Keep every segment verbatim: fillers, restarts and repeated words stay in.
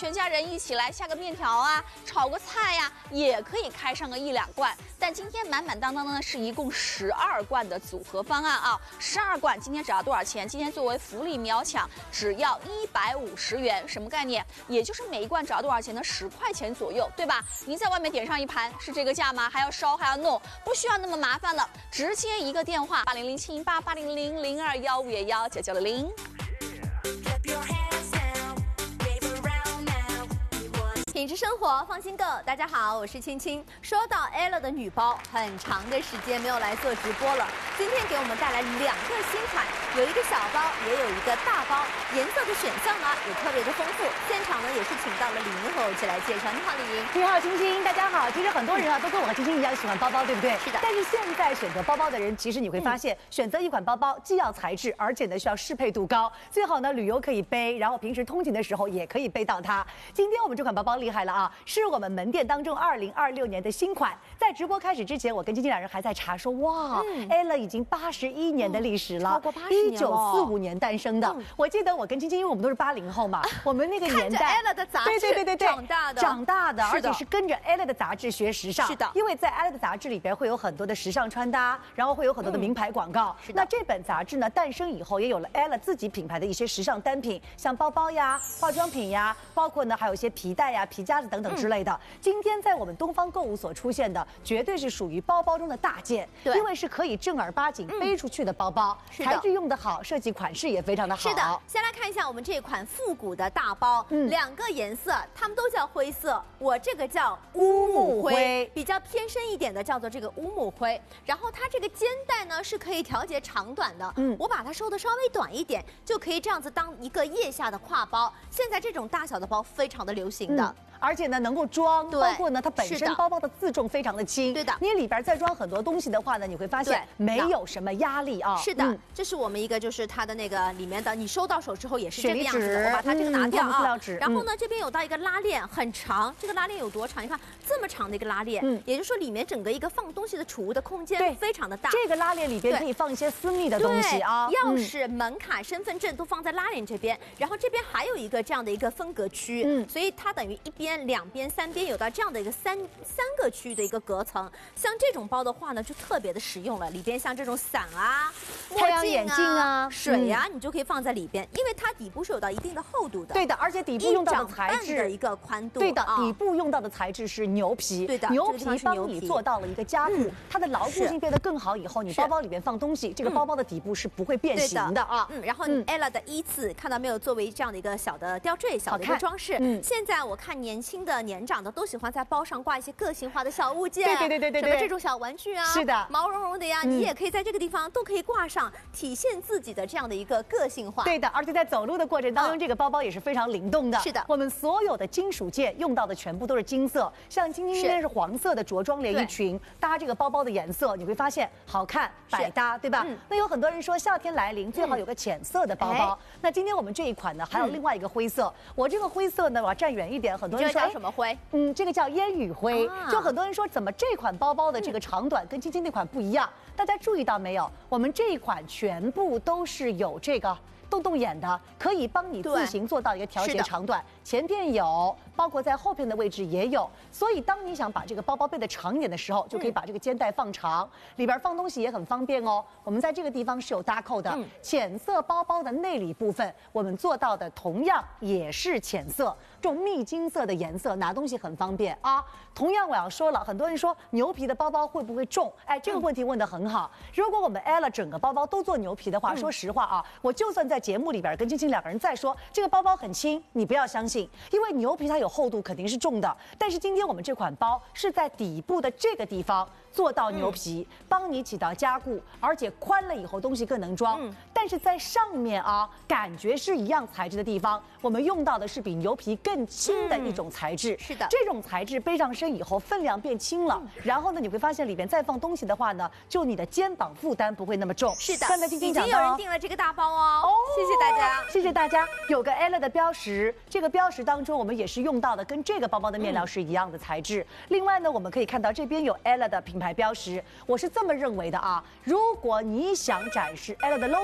全家人一起来下个面条啊，炒个菜呀、啊，也可以开上个一两罐。但今天满满当当的呢是一共十二罐的组合方案啊，十二罐今天只要多少钱？今天作为福利秒抢，只要一百五十元，什么概念？也就是每一罐只要多少钱呢？十块钱左右，对吧？您在外面点上一盘是这个价吗？还要烧还要弄，不需要那么麻烦了，直接一个电话八零零七零八八零零零二幺五幺九九零零。 品质生活，放心购。大家好，我是青青。说到 Ella 的女包，很长的时间没有来做直播了。今天给我们带来两个新款，有一个小包，也有一个大包，颜色的选项呢也特别的丰富。现场呢也是请到了李莹和我一起来介绍。你好，李莹。 你好，青青。大家好。其实很多人啊都跟我和青青一样喜欢包包，对不对？ 是的。 但是现在选择包包的人，其实你会发现，嗯、选择一款包包既要材质，而且呢需要适配度高，最好呢旅游可以背，然后平时通勤的时候也可以背到它。今天我们这款包包厉害了啊！是我们门店当中二零二六年的新款。在直播开始之前，我跟青青两人还在查说，哇、嗯、，Ella 已经八十一年的历史了， 超过八十年了， 一九四五年诞生的。嗯、我记得我跟青青，因为我们都是八零后嘛，啊、我们那个年代 Ella 的杂志， 对对对对对， 长大的， 长大的，而且是跟着 Ella 的杂志学时尚。 是的， 因为在 Ella 的杂志里边会有很多的时尚穿搭，然后会有很多的名牌广告。嗯、是的。那这本杂志呢诞生以后，也有了 Ella 自己品牌的一些时尚单品，像包包呀、化妆品呀，包括呢还有一些皮带呀、皮夹子等等之类的。嗯、今天在我们东方购物所出现的，绝对是属于包包中的大件， 对， 因为是可以正儿八经背出去的包包，嗯、材质用得好，设计款式也非常的好。 是的，先来看一下我们这款复古的大包，嗯、两个颜色，它们都叫灰色，我这个叫乌木灰，比较偏深一点的叫做这个乌木灰。然后它这个肩带呢是可以调节长短的，嗯，我把它收的稍微短一点，就可以这样子当一个腋下的挎包。现在这种大小的包非常的流行的。嗯， 而且呢，能够装，包括呢，它本身包包的自重非常的轻， 对的。 你里边再装很多东西的话呢，你会发现没有什么压力啊。 是的，嗯、这是我们一个就是它的那个里面的，你收到手之后也是这个样子的。我把它这个拿掉啊。嗯、然后呢，这边有到一个拉链，很长，这个拉链有多长？你看这么长的一个拉链，嗯，也就是说里面整个一个放东西的储物的空间非常的大。 这个拉链里边可以放一些私密的东西啊， 钥匙、门卡、身份证都放在拉链这边，然后这边还有一个这样的一个分隔区，嗯，所以它等于一边、两边、三边有到这样的一个三三个区域的一个隔层。像这种包的话呢，就特别的实用了，里边像这种伞啊、 太阳眼镜啊、 水啊，嗯、你就可以放在里边，因为它底部是有到一定的厚度的。 对的，而且底部用到的材质的一个宽度。 对的，啊、底部用到的材质是牛皮。 对的， 牛皮帮你做到了一个加固，嗯、它的牢固性变得更好以后，你包包里面放东西，这个包包的底部是不会变形的啊。 嗯，然后 Ella 的依次看到没有，作为这样的一个小的吊坠、小的一个装饰。嗯，现在我看年轻的、年长的都喜欢在包上挂一些个性化的小物件， 对对对对对， 什么这种小玩具啊， 是的， 毛茸茸的呀，嗯、你也可以在这个地方都可以挂上，体现自己的这样的一个个性化。 对的，而且在走路的过程当中，嗯、这个包包也是非常灵动的。 是的， 我们所有的金属件用到的全部都是金色，像今天今天是黄色的着装连衣裙，搭这个包包的颜色，你会发现好看百搭，对吧？嗯、那有很多人说夏天来临最好有个浅色的包包，嗯、那今天我们这一款呢还有另外一个灰色，嗯、我这个灰色呢我要站远一点，很多人说这叫什么灰？ 嗯，这个叫烟雨灰，啊、就很多人说怎么这款包包的这个长短跟青青那款不一样？大家注意到没有？我们这一款全部都是有这个洞洞眼的，可以帮你自行做到一个调节长短，前片有，包括在后片的位置也有，所以当你想把这个包包背得长一点的时候，就可以把这个肩带放长，嗯、里边放东西也很方便哦。我们在这个地方是有搭扣的，嗯、浅色包包的内里部分，我们做到的同样也是浅色，这种蜜金色的颜色，拿东西很方便啊。同样我要说了，很多人说牛皮的包包会不会重？哎，这个问题问得很好。如果我们 Ella 整个包包都做牛皮的话，嗯、说实话啊，我就算在节目里边跟青青两个人再说这个包包很轻，你不要相信，因为牛皮它有厚度，肯定是重的。但是今天我们这款包是在底部的这个地方做到牛皮，嗯、帮你起到加固，而且宽了以后东西更能装。嗯、但是在上面啊，感觉是一样材质的地方，我们用到的是比牛皮更轻的一种材质。嗯、 是的， 这种材质背上身以后分量变轻了，嗯、然后呢，你会发现里边再放东西的话呢，就你的肩膀负担不会那么重。 是的， 刚才青青讲到， 已经有人订了这个大包哦，哦谢谢大家， 谢谢大家。有个 Ella 的标识，这个标识当中我们也是用到的跟这个包包的面料是一样的材质。嗯、另外呢，我们可以看到这边有 Ella 的品牌标识，我是这么认为的啊，如果你想展示 Ella 的 logo。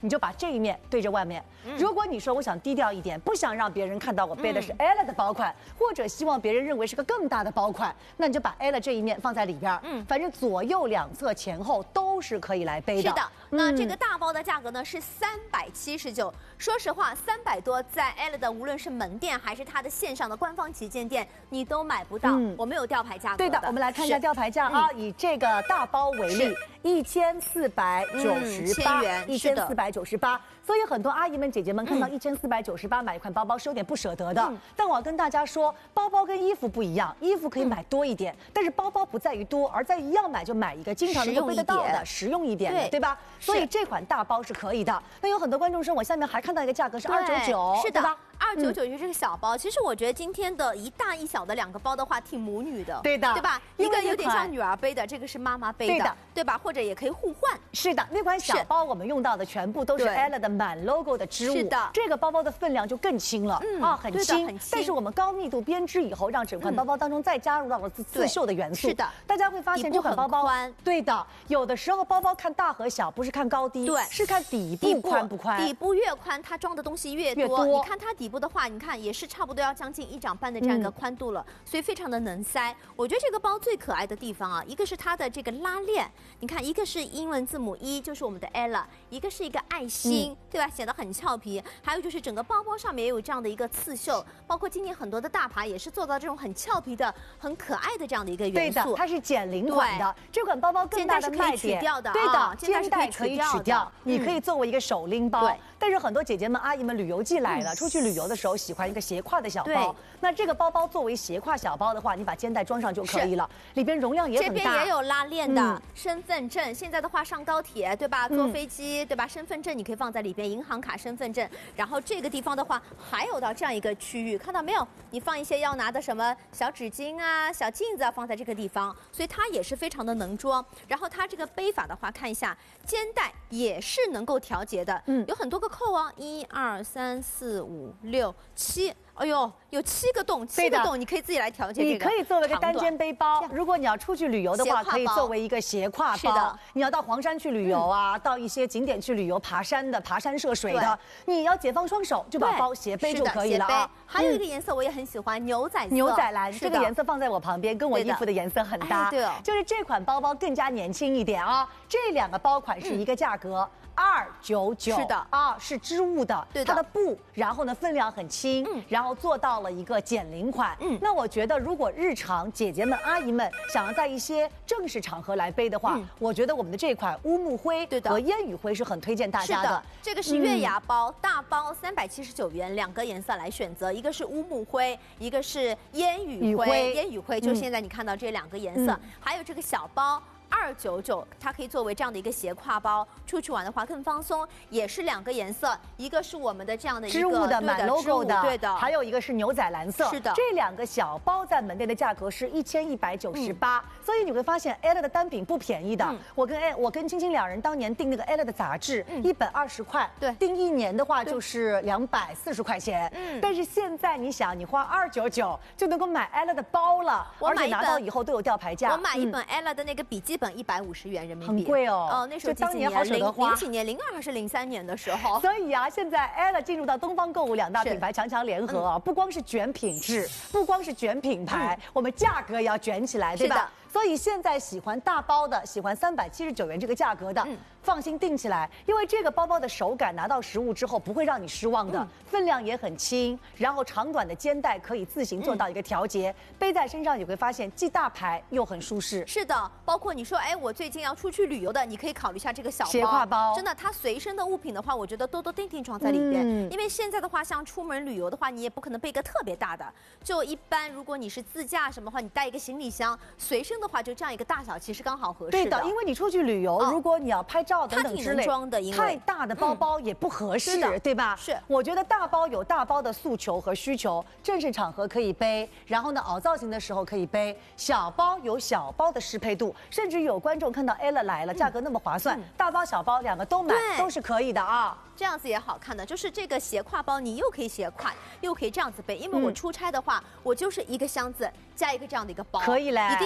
你就把这一面对着外面。嗯、如果你说我想低调一点，不想让别人看到我背的是 Ella 的包款，嗯、或者希望别人认为是个更大的包款，那你就把 Ella 这一面放在里边。嗯，反正左右两侧前后都是可以来背的。 是的，那这个大包的价格呢是三百七十九。说实话，三百多在 Ella 的无论是门店还是它的线上的官方旗舰店，你都买不到。嗯、我们有吊牌价格的。 对的，我们来看一下吊牌价啊，以这个大包为例，一千四百九十八元，一千四百九十八。所以很多阿姨们、姐姐们看到一千四百九十八买一款包包是有点不舍得的。嗯、但我要跟大家说，包包跟衣服不一样，衣服可以买多一点，嗯、但是包包不在于多，而在于要买就买一个经常能够背得到的、实用一点的，对吧？所以这款大包是可以的。那有很多观众说，我下面还看到一个价格是二九九， 是的吧？ 二九九就是这个小包。其实我觉得今天的一大一小的两个包的话，挺母女的， 对的， 对吧？一个有点像女儿背的，这个是妈妈背的，对吧？或者也可以互换。 是的，那款小包我们用到的全部都是 Ella 的满 logo 的。织物是的，这个包包的分量就更轻了，嗯、啊，很轻，很轻。但是我们高密度编织以后，让整款包包当中再加入到了刺绣的元素。 是的， 大家会发现这款包包，对的，有的时候包包看大和小不是看高低， 对， 是看底部宽不宽。 底部越宽，它装的东西越多。越多你看它底部的话，你看也是差不多要将近一掌半的这样一个宽度了，嗯、所以非常的能塞。我觉得这个包最可爱的地方啊，一个是它的这个拉链，你看，一个是英文字母一，就是我们的 Ella， 一个是一个爱心，嗯、对吧？显得很俏皮。还有就是整个包包上面也有这样的一个刺绣，包括今年很多的大牌也是做到这种很俏皮的、很可爱的这样的一个元素。 对的，它是减龄款的。这款包包更大的卖点，对的，肩带可以取掉，你可以作为一个手拎包。对。但是很多姐姐们、阿姨们旅游季来了，出去旅游的时候喜欢一个斜挎的小包。那这个包包作为斜挎小包的话，你把肩带装上就可以了，里边容量也很大。 这边也有拉链的身份证，现在的话上高铁对吧？坐飞机对吧？身份证你可以放在里边，银行卡、身份证，然后这个地方的话还有到这样一个区域，看到没有？你放一些要拿的什么小纸巾啊、小镜子啊，放在这个地方，所以它也是非常的能装。然后它这个背法的话，看一下肩带也是能够调节的，嗯，有很多个扣哦，一二三四五六七。哎呦，有七个洞，七个洞，你可以自己来调节。 你可以作为一个单肩背包，如果你要出去旅游的话，可以作为一个斜挎包。是的，你要到黄山去旅游啊，到一些景点去旅游，爬山的、爬山涉水的，你要解放双手，就把包斜背就可以了啊。 还有一个颜色我也很喜欢，牛仔色。 牛仔蓝这个颜色放在我旁边，跟我衣服的颜色很搭。 对， 就是这款包包更加年轻一点啊。这两个包款是一个价格。二九九是的啊，是织物的， 对的， 它的布，然后呢分量很轻，嗯，然后做到了一个减龄款，嗯，那我觉得如果日常姐姐们、阿姨们想要在一些正式场合来背的话，嗯、我觉得我们的这款乌木灰和烟雨灰是很推荐大家的。 是的，这个是月牙包，嗯、大包三百七十九元，两个颜色来选择，一个是乌木灰，一个是烟雨灰，烟雨灰就现在你看到这两个颜色，嗯、还有这个小包。二九九，它可以作为这样的一个斜挎包，出去玩的话更放松。也是两个颜色，一个是我们的这样的一个织物的满 logo 的， 对的， 还有一个是牛仔蓝色。 是的， 这两个小包在门店的价格是一千一百九十八，所以你会发现 Ella 的单品不便宜的。嗯、我跟 Ella， 我跟青青两人当年订那个 Ella 的杂志，嗯、一本二十块， 对， 订一年的话就是两百四十块钱。嗯，但是现在你想，你花二九九就能够买 Ella 的包了，而且拿到以后都有吊牌价。 我买一本 Ella 的那个笔记本一百五十元。人民币很贵哦， 哦，那时候当年好舍得花， 零几年，零二还是零三年的时候。 所以啊，现在 Ella 进入到东方购物两大品牌强强联合啊，不光是卷品质，不光是卷品牌，我们价格也要卷起来，对吧？所以现在喜欢大包的，喜欢三百七十九元这个价格的，嗯、放心定起来，因为这个包包的手感拿到实物之后不会让你失望的，嗯、分量也很轻，然后长短的肩带可以自行做到一个调节，嗯、背在身上你会发现既大牌又很舒适。 是的，包括你说，哎，我最近要出去旅游的，你可以考虑一下这个小包斜挎包， 真的，它随身的物品的话，我觉得多多定定装在里边，嗯、因为现在的话，像出门旅游的话，你也不可能背个特别大的，就一般，如果你是自驾什么的话，你带一个行李箱，随身的话就这样一个大。其实刚好合适的。 对的，因为你出去旅游，哦、如果你要拍照等等之类， 装的，因为太大的包包也不合适，嗯、对吧？ 是， 我觉得大包有大包的诉求和需求，正式场合可以背，然后呢，凹造型的时候可以背；小包有小包的适配度，甚至有观众看到 Ella 来了，价格那么划算，嗯、大包小包两个都买都是可以的啊。 这样子也好看的，就是这个斜挎包，你又可以斜挎，又可以这样子背。因为我出差的话，嗯、我就是一个箱子加一个这样的一个包， 可以嘞， 一定要有这样。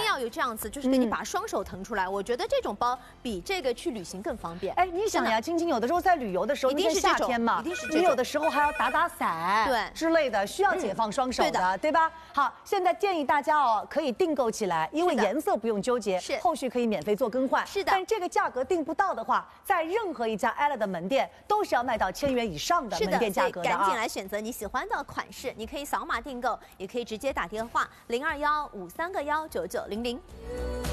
样子，就是给你把双手腾出来。我觉得这种包比这个去旅行更方便。 哎，你想呀，晶晶有的时候在旅游的时候， 一定是夏天嘛， 一定是这种。 你有的时候还要打打伞， 对之类的，需要解放双手的，对吧？好，现在建议大家哦，可以订购起来，因为颜色不用纠结， 是后续可以免费做更换。 是的， 但这个价格订不到的话，在任何一家 ella 的门店都是要卖到千元以上的门店价格的啊！ 赶紧来选择你喜欢的款式，你可以扫码订购，也可以直接打电话零二幺五三个幺九九零零。